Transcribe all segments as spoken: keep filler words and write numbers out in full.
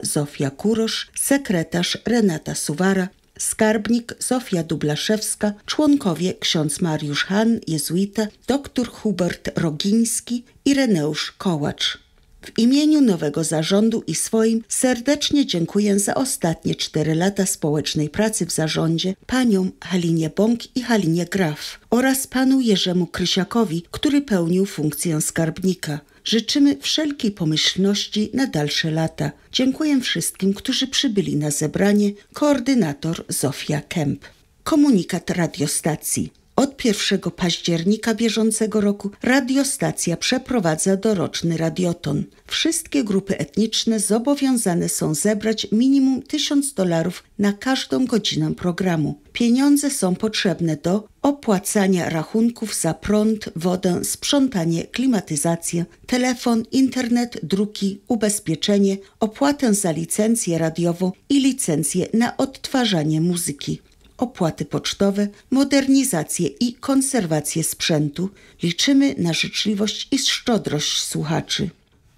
Zofia Kurosz, sekretarz Renata Suwara, skarbnik Zofia Dublaszewska, członkowie ksiądz Mariusz Han, jezuita, dr Hubert Rogiński, Ireneusz Kołacz. W imieniu nowego zarządu i swoim serdecznie dziękuję za ostatnie cztery lata społecznej pracy w zarządzie paniom Halinie Bąk i Halinie Graf oraz panu Jerzemu Krysiakowi, który pełnił funkcję skarbnika. Życzymy wszelkiej pomyślności na dalsze lata. Dziękuję wszystkim, którzy przybyli na zebranie. Koordynator Zofia Kemp. Komunikat radiostacji. Od pierwszego października bieżącego roku radiostacja przeprowadza doroczny radioton. Wszystkie grupy etniczne zobowiązane są zebrać minimum tysiąc dolarów na każdą godzinę programu. Pieniądze są potrzebne do opłacania rachunków za prąd, wodę, sprzątanie, klimatyzację, telefon, internet, druki, ubezpieczenie, opłatę za licencję radiową i licencję na odtwarzanie muzyki, opłaty pocztowe, modernizację i konserwację sprzętu. Liczymy na życzliwość i szczodrość słuchaczy.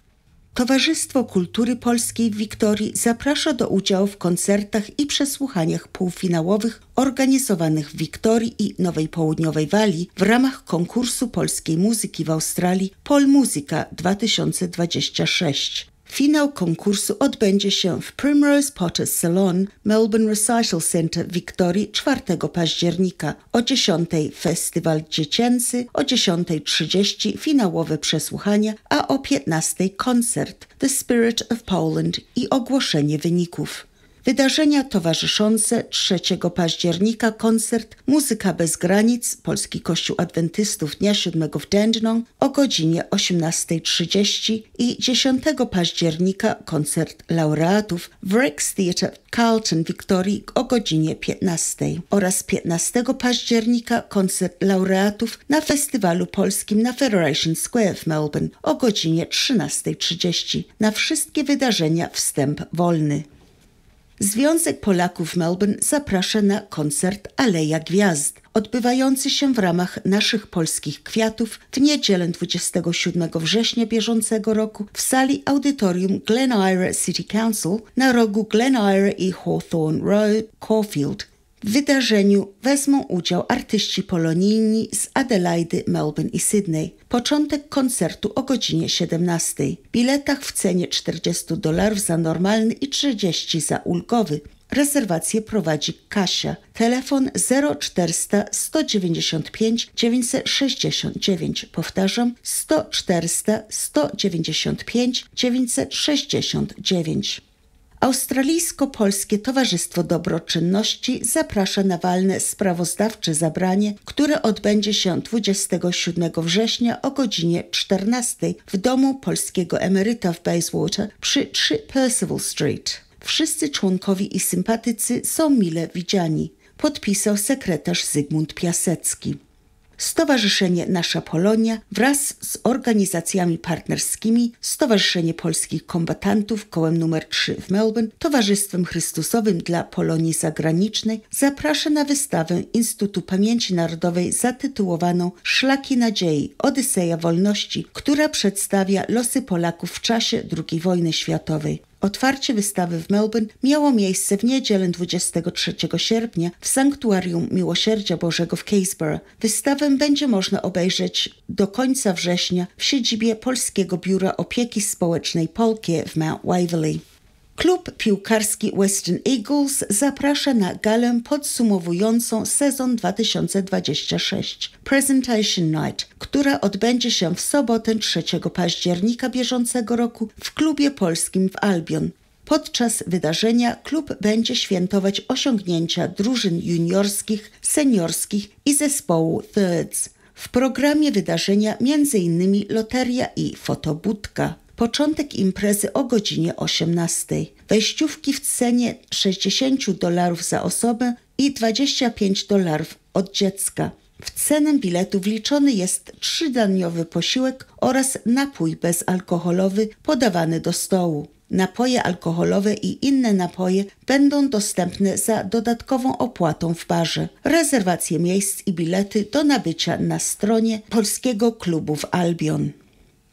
Towarzystwo Kultury Polskiej w Wiktorii zaprasza do udziału w koncertach i przesłuchaniach półfinałowych organizowanych w Wiktorii i Nowej Południowej Walii w ramach konkursu polskiej muzyki w Australii Polmuzyka dwa tysiące dwadzieścia sześć. Finał konkursu odbędzie się w Primrose Potters Salon, Melbourne Recital Centre w Wiktorii czwartego października. O dziesiątej festiwal dziecięcy, o dziesiąta trzydzieści finałowe przesłuchania, a o piętnastej koncert The Spirit of Poland i ogłoszenie wyników. Wydarzenia towarzyszące trzeciego października koncert Muzyka bez granic, Polski Kościół Adwentystów Dnia Siódmego w Dandenong o godzinie osiemnasta trzydzieści i dziesiątego października koncert laureatów w Rex Theatre w Carlton, Wiktorii o godzinie piętnastej oraz piętnastego października koncert laureatów na Festiwalu Polskim na Federation Square w Melbourne o godzinie trzynasta trzydzieści. Na wszystkie wydarzenia wstęp wolny. Związek Polaków Melbourne zaprasza na koncert Aleja Gwiazd, odbywający się w ramach Naszych Polskich Kwiatów w niedzielę dwudziestego siódmego września bieżącego roku w sali audytorium Glen Eira City Council na rogu Glen Eira i Hawthorne Road, Caulfield. W wydarzeniu wezmą udział artyści polonijni z Adelaidy, Melbourne i Sydney. Początek koncertu o godzinie siedemnastej. Biletach w cenie czterdzieści dolarów za normalny i trzydzieści za ulgowy. Rezerwację prowadzi Kasia. Telefon zero czterysta sto dziewięćdziesiąt pięć dziewięćset sześćdziesiąt dziewięć. Powtarzam sto czterysta sto dziewięćdziesiąt pięć dziewięćset sześćdziesiąt dziewięć. Australijsko-Polskie Towarzystwo Dobroczynności zaprasza na walne sprawozdawcze zebranie, które odbędzie się dwudziestego siódmego września o godzinie czternastej w domu polskiego emeryta w Bayswater przy trzy Percival Street. Wszyscy członkowie i sympatycy są mile widziani. Podpisał sekretarz Zygmunt Piasecki. Stowarzyszenie Nasza Polonia wraz z organizacjami partnerskimi, Stowarzyszenie Polskich Kombatantów kołem numer trzy w Melbourne, Towarzystwem Chrystusowym dla Polonii Zagranicznej zaprasza na wystawę Instytutu Pamięci Narodowej zatytułowaną Szlaki Nadziei – Odyseja Wolności, która przedstawia losy Polaków w czasie drugiej wojny światowej. Otwarcie wystawy w Melbourne miało miejsce w niedzielę dwudziestego trzeciego sierpnia w Sanktuarium Miłosierdzia Bożego w Keysborough. Wystawę będzie można obejrzeć do końca września w siedzibie Polskiego Biura Opieki Społecznej Polkie w Mount Waverley. Klub piłkarski Western Eagles zaprasza na galę podsumowującą sezon dwa tysiące dwudziesty szósty Presentation Night, która odbędzie się w sobotę trzeciego października bieżącego roku w klubie polskim w Albion. Podczas wydarzenia klub będzie świętować osiągnięcia drużyn juniorskich, seniorskich i zespołu Thirds. W programie wydarzenia między innymi loteria i fotobudka. Początek imprezy o godzinie osiemnastej. Wejściówki w cenie sześćdziesiąt dolarów za osobę i dwadzieścia pięć dolarów od dziecka. W cenę biletu wliczony jest trzydaniowy posiłek oraz napój bezalkoholowy podawany do stołu. Napoje alkoholowe i inne napoje będą dostępne za dodatkową opłatą w barze. Rezerwacje miejsc i bilety do nabycia na stronie Polskiego Klubu w Albion.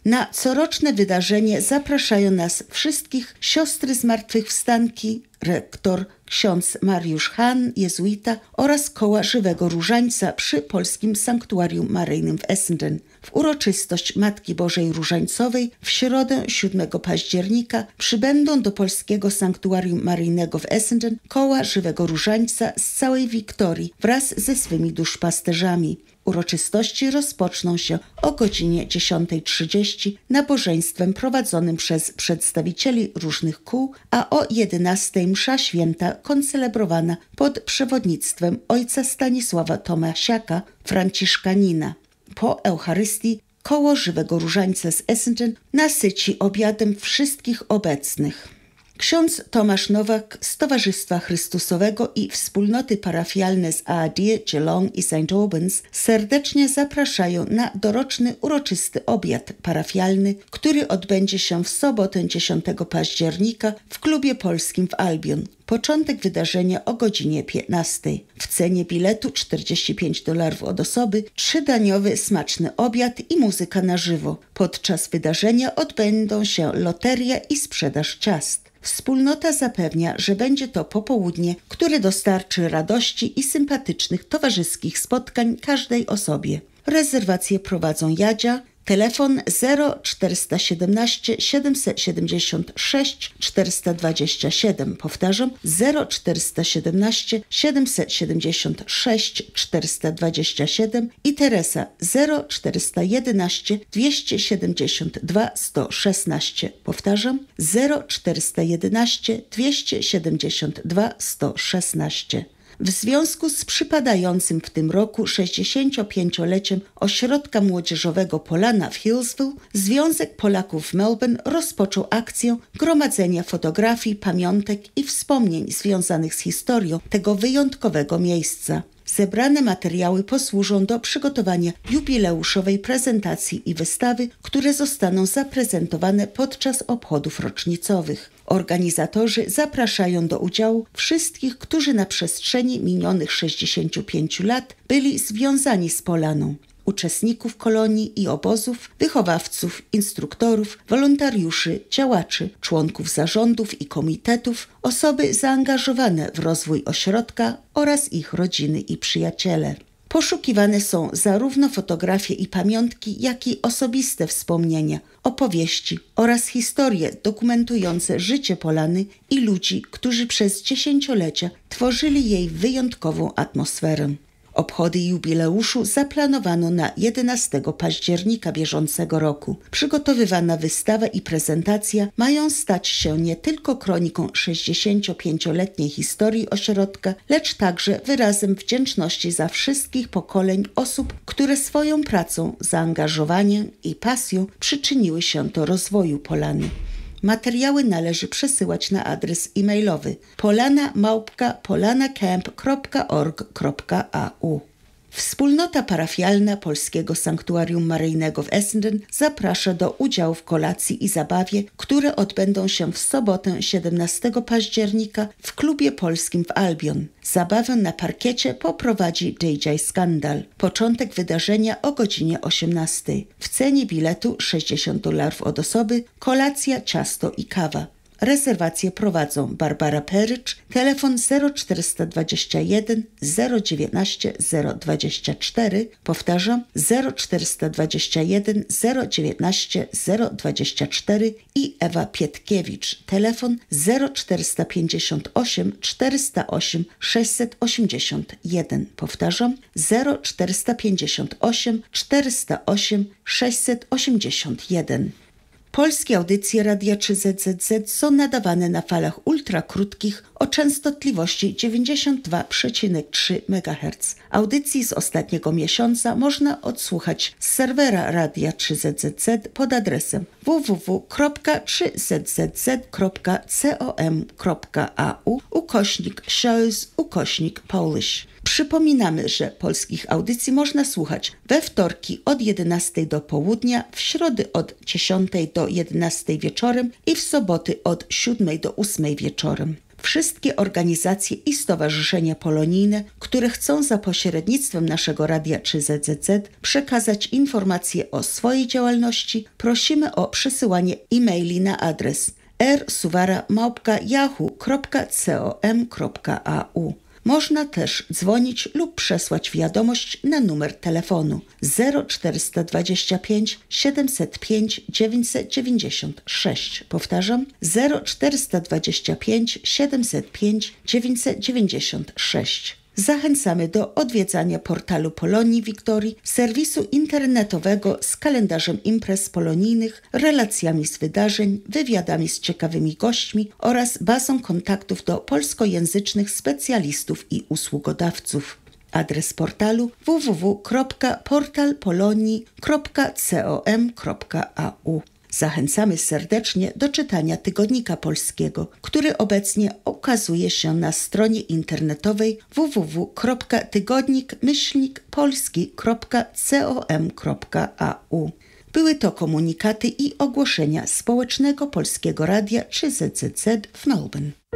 Na coroczne wydarzenie zapraszają nas wszystkich siostry zmartwychwstanki, rektor ksiądz Mariusz Hahn, jezuita oraz Koła Żywego Różańca przy Polskim Sanktuarium Maryjnym w Essendon. W uroczystość Matki Bożej Różańcowej w środę siódmego października przybędą do Polskiego Sanktuarium Maryjnego w Essendon Koła Żywego Różańca z całej Wiktorii wraz ze swymi duszpasterzami. Uroczystości rozpoczną się o godzinie dziesiątej trzydzieści nabożeństwem prowadzonym przez przedstawicieli różnych kół, a o jedenastej msza święta koncelebrowana pod przewodnictwem ojca Stanisława Tomasiaka, franciszkanina. Po Eucharystii Koło Żywego Różańca z Essendon nasyci obiadem wszystkich obecnych. Ksiądz Tomasz Nowak z Towarzystwa Chrystusowego i wspólnoty parafialne z Aadir, Geelong i Saint Albans serdecznie zapraszają na doroczny uroczysty obiad parafialny, który odbędzie się w sobotę dziesiątego października w klubie polskim w Albion. Początek wydarzenia o godzinie piętnastej. W cenie biletu czterdzieści pięć dolarów od osoby, trzydaniowy smaczny obiad i muzyka na żywo. Podczas wydarzenia odbędą się loteria i sprzedaż ciast. Wspólnota zapewnia, że będzie to popołudnie, które dostarczy radości i sympatycznych towarzyskich spotkań każdej osobie. Rezerwacje prowadzą Jadzia. Telefon zero czterysta siedemnaście siedemset siedemdziesiąt sześć czterysta dwadzieścia siedem. Powtarzam, zero czterysta siedemnaście siedemset siedemdziesiąt sześć czterysta dwadzieścia siedem i Teresa zero czterysta jedenaście dwieście siedemdziesiąt dwa sto szesnaście. Powtarzam, zero czterysta jedenaście dwieście siedemdziesiąt dwa sto szesnaście. W związku z przypadającym w tym roku sześćdziesięciopięcioleciem Ośrodka Młodzieżowego Polana w Hillsville, Związek Polaków w Melbourne rozpoczął akcję gromadzenia fotografii, pamiątek i wspomnień związanych z historią tego wyjątkowego miejsca. Zebrane materiały posłużą do przygotowania jubileuszowej prezentacji i wystawy, które zostaną zaprezentowane podczas obchodów rocznicowych. Organizatorzy zapraszają do udziału wszystkich, którzy na przestrzeni minionych sześćdziesięciu pięciu lat byli związani z Polaną. Uczestników kolonii i obozów, wychowawców, instruktorów, wolontariuszy, działaczy, członków zarządów i komitetów, osoby zaangażowane w rozwój ośrodka oraz ich rodziny i przyjaciele. Poszukiwane są zarówno fotografie i pamiątki, jak i osobiste wspomnienia, opowieści oraz historie dokumentujące życie Polany i ludzi, którzy przez dziesięciolecia tworzyli jej wyjątkową atmosferę. Obchody jubileuszu zaplanowano na jedenastego października bieżącego roku. Przygotowywana wystawa i prezentacja mają stać się nie tylko kroniką sześćdziesięciopięcioletniej historii ośrodka, lecz także wyrazem wdzięczności za wszystkich pokoleń osób, które swoją pracą, zaangażowaniem i pasją przyczyniły się do rozwoju Polany. Materiały należy przesyłać na adres e-mailowy polana małpka polanacamp kropka org kropka a u. Wspólnota parafialna Polskiego Sanktuarium Maryjnego w Essendon zaprasza do udziału w kolacji i zabawie, które odbędą się w sobotę siedemnastego października w klubie polskim w Albion. Zabawę na parkiecie poprowadzi D J Skandal. Początek wydarzenia o godzinie osiemnastej. W cenie biletu sześćdziesiąt dolarów od osoby, kolacja, ciasto i kawa. Rezerwacje prowadzą Barbara Perycz, telefon zero czterysta dwadzieścia jeden zero dziewiętnaście zero dwadzieścia cztery, powtarzam zero czterysta dwadzieścia jeden zero dziewiętnaście zero dwadzieścia cztery i Ewa Pietkiewicz, telefon zero czterysta pięćdziesiąt osiem czterysta osiem sześćset osiemdziesiąt jeden, powtarzam zero czterysta pięćdziesiąt osiem czterysta osiem sześćset osiemdziesiąt jeden. Polskie audycje Radia trzy Z Z Z są nadawane na falach ultrakrótkich o częstotliwości dziewięćdziesiąt dwa przecinek trzy megaherca. Audycji z ostatniego miesiąca można odsłuchać z serwera Radia trzy Z Z Z pod adresem w w w kropka trzy z z z kropka com kropka a u ukośnik shows ukośnik Polish. Przypominamy, że polskich audycji można słuchać we wtorki od jedenastej do południa, w środy od dziesiątej do jedenastej wieczorem i w soboty od siódmej do ósmej wieczorem. wszystkie organizacje i stowarzyszenia polonijne, które chcą za pośrednictwem naszego radia czy Z Z Z przekazać informacje o swojej działalności, prosimy o przesyłanie e-maili na adres r suwara małpka yahoo kropka com kropka a u. Można też dzwonić lub przesłać wiadomość na numer telefonu zero czterysta dwadzieścia pięć siedemset pięć dziewięćset dziewięćdziesiąt sześć. Powtarzam, zero czterysta dwadzieścia pięć siedemset pięć dziewięćset dziewięćdziesiąt sześć. Zachęcamy do odwiedzania portalu Polonii Wiktorii, serwisu internetowego z kalendarzem imprez polonijnych, relacjami z wydarzeń, wywiadami z ciekawymi gośćmi oraz bazą kontaktów do polskojęzycznych specjalistów i usługodawców. Adres portalu w w w kropka portal polonii kropka com kropka a u. Zachęcamy serdecznie do czytania Tygodnika Polskiego, który obecnie ukazuje się na stronie internetowej w w w kropka tygodnik myślnik polski kropka com kropka a u. Były to komunikaty i ogłoszenia Społecznego Polskiego Radia czy Z Z Z w Melbourne.